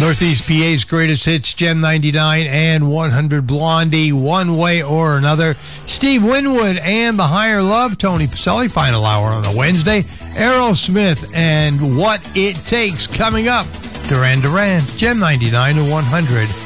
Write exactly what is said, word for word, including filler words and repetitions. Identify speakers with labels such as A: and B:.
A: Northeast P A's greatest hits, Gem ninety-nine and one hundred Blondie, one way or another. Steve Winwood and The Higher Love, Tony Pacelli, final hour on a Wednesday. Aerosmith and What It Takes coming up. Duran Duran, Gem ninety-nine and one hundred.